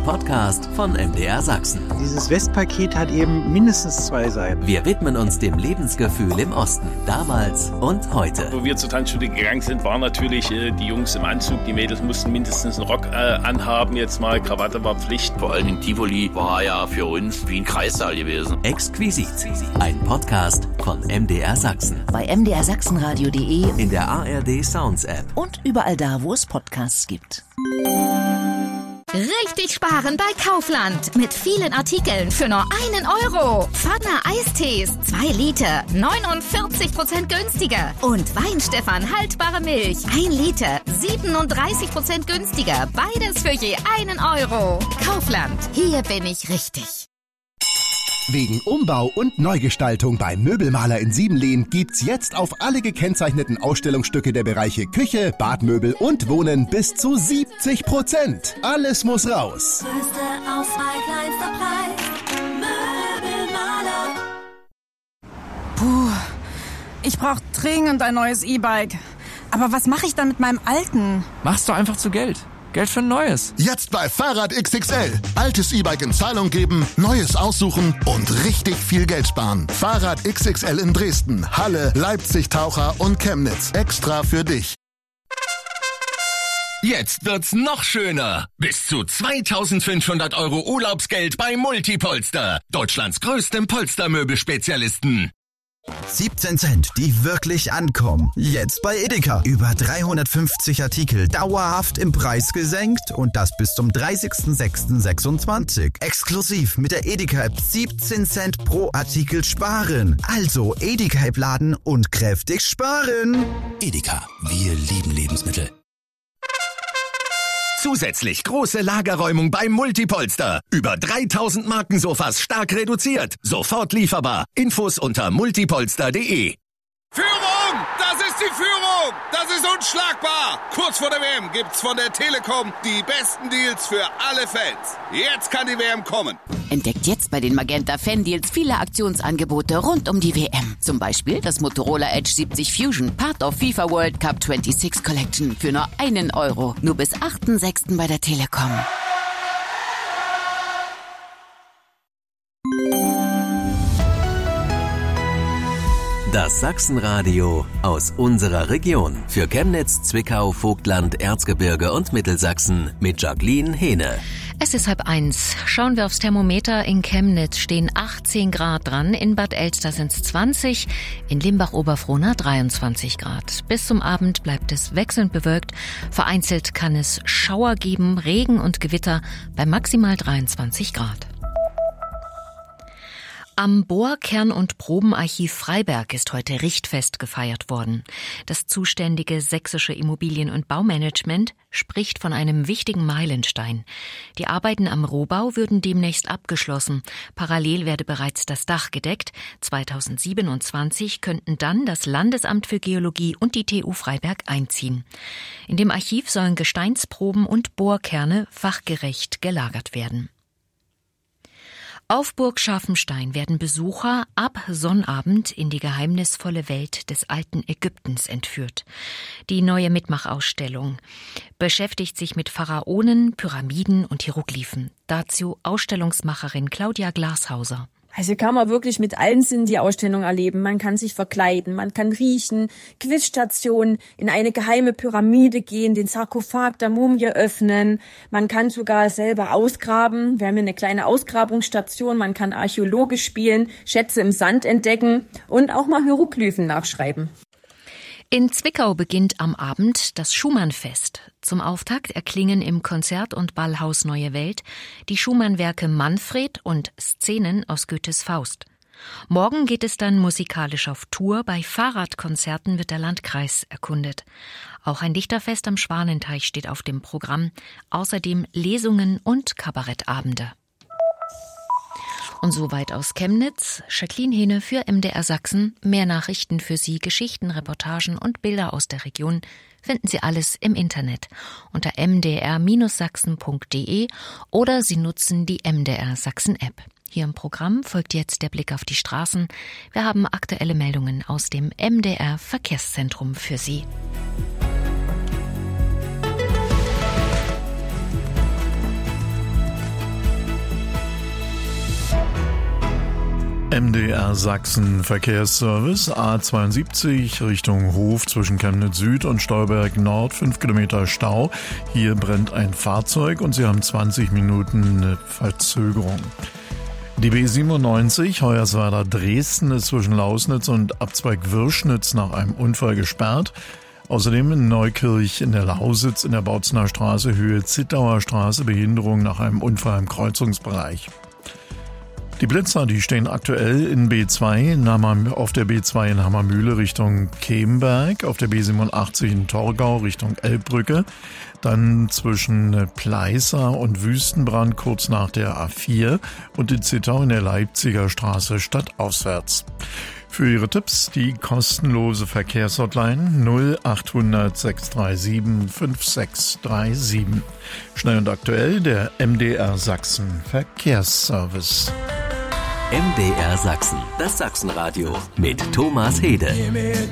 Podcast von MDR Sachsen. Dieses Westpaket hat eben mindestens 2 Seiten. Wir widmen uns dem Lebensgefühl im Osten, damals und heute. Wo wir zur Tanzschule gegangen sind, waren natürlich die Jungs im Anzug. Die Mädels mussten mindestens einen Rock anhaben. Jetzt mal Krawatte war Pflicht. Vor allen Dingen Tivoli war ja für uns wie ein Kreissaal gewesen. Exquisit. Ein Podcast von MDR Sachsen. Bei mdrsachsenradio.de, in der ARD Sounds App und überall da, wo es Podcasts gibt. Richtig sparen bei Kaufland. Mit vielen Artikeln für nur 1 Euro. Pfanne Eistees, 2 Liter, 49% günstiger. Und Weinstefan haltbare Milch, 1 Liter, 37% günstiger. Beides für je 1 Euro. Kaufland, hier bin ich richtig. Wegen Umbau und Neugestaltung beim Möbelmaler in Siebenlehn gibt's jetzt auf alle gekennzeichneten Ausstellungsstücke der Bereiche Küche, Badmöbel und Wohnen bis zu 70%. Alles muss raus. Größte Auswahl, kleinster Preis. Möbelmaler. Puh, ich brauche dringend ein neues E-Bike. Aber was mache ich dann mit meinem alten? Machst du einfach zu Geld. Geld für ein neues. Jetzt bei Fahrrad XXL. Altes E-Bike in Zahlung geben, neues aussuchen und richtig viel Geld sparen. Fahrrad XXL in Dresden, Halle, Leipzig, Taucher und Chemnitz. Extra für dich. Jetzt wird's noch schöner. Bis zu 2.500 € Urlaubsgeld bei Multipolster. Deutschlands größtem Polstermöbelspezialisten. 17 Cent, die wirklich ankommen. Jetzt bei Edeka. Über 350 Artikel dauerhaft im Preis gesenkt und das bis zum 30.06.26. Exklusiv mit der Edeka-App 17 Cent pro Artikel sparen. Also Edeka-App laden und kräftig sparen. Edeka, wir lieben Lebensmittel. Zusätzlich große Lagerräumung beim Multipolster. Über 3.000 Markensofas stark reduziert. Sofort lieferbar. Infos unter multipolster.de. Führung! Das ist die Führung! Das ist unschlagbar! Kurz vor der WM gibt's von der Telekom die besten Deals für alle Fans. Jetzt kann die WM kommen. Entdeckt jetzt bei den Magenta Fan-Deals viele Aktionsangebote rund um die WM. Zum Beispiel das Motorola Edge 70 Fusion, Part of FIFA World Cup 26 Collection für nur 1 Euro. Nur bis 8.6. bei der Telekom. Das Sachsenradio aus unserer Region. Für Chemnitz, Zwickau, Vogtland, Erzgebirge und Mittelsachsen mit Jacqueline Hehne. Es ist 12:30. Schauen wir aufs Thermometer. In Chemnitz stehen 18 Grad dran. In Bad Elster sind es 20. In Limbach-Oberfrohna 23 Grad. Bis zum Abend bleibt es wechselnd bewölkt. Vereinzelt kann es Schauer geben, Regen und Gewitter bei maximal 23 Grad. Am Bohrkern- und Probenarchiv Freiberg ist heute Richtfest gefeiert worden. Das zuständige sächsische Immobilien- und Baumanagement spricht von einem wichtigen Meilenstein. Die Arbeiten am Rohbau würden demnächst abgeschlossen. Parallel werde bereits das Dach gedeckt. 2027 könnten dann das Landesamt für Geologie und die TU Freiberg einziehen. In dem Archiv sollen Gesteinsproben und Bohrkerne fachgerecht gelagert werden. Auf Burg Scharfenstein werden Besucher ab Sonnabend in die geheimnisvolle Welt des alten Ägyptens entführt. Die neue Mitmachausstellung beschäftigt sich mit Pharaonen, Pyramiden und Hieroglyphen. Dazu Ausstellungsmacherin Claudia Glashauser. Also kann man wirklich mit allen Sinnen die Ausstellung erleben. Man kann sich verkleiden, man kann riechen, Quizstationen, in eine geheime Pyramide gehen, den Sarkophag der Mumie öffnen. Man kann sogar selber ausgraben. Wir haben hier eine kleine Ausgrabungsstation. Man kann archäologisch spielen, Schätze im Sand entdecken und auch mal Hieroglyphen nachschreiben. In Zwickau beginnt am Abend das Schumann-Fest. Zum Auftakt erklingen im Konzert- und Ballhaus Neue Welt die Schumann-Werke Manfred und Szenen aus Goethes Faust. Morgen geht es dann musikalisch auf Tour. Bei Fahrradkonzerten wird der Landkreis erkundet. Auch ein Dichterfest am Schwanenteich steht auf dem Programm. Außerdem Lesungen und Kabarettabende. Und soweit aus Chemnitz. Jacqueline Hehne für MDR Sachsen. Mehr Nachrichten für Sie, Geschichten, Reportagen und Bilder aus der Region finden Sie alles im Internet unter mdr-sachsen.de oder Sie nutzen die MDR Sachsen App. Hier im Programm folgt jetzt der Blick auf die Straßen. Wir haben aktuelle Meldungen aus dem MDR Verkehrszentrum für Sie. MDR Sachsen Verkehrsservice A72 Richtung Hof zwischen Chemnitz Süd und Stolberg Nord, 5 Kilometer Stau. Hier brennt ein Fahrzeug und Sie haben 20 Minuten Verzögerung. Die B97 Hoyerswerda Dresden ist zwischen Lausnitz und Abzweig Wirschnitz nach einem Unfall gesperrt. Außerdem in Neukirch in der Lausitz in der Bautzener Straße Höhe Zittauer Straße Behinderung nach einem Unfall im Kreuzungsbereich. Die Blitzer, die stehen aktuell in B2 auf der B2 in Hammermühle Richtung Kemberg, auf der B87 in Torgau Richtung Elbbrücke, dann zwischen Pleißer und Wüstenbrand kurz nach der A4 und in Zittau in der Leipziger Straße stadtauswärts. Für Ihre Tipps die kostenlose Verkehrshotline 0800 637 5637. Schnell und aktuell der MDR Sachsen Verkehrsservice. MDR Sachsen, das Sachsenradio mit Thomas Hede.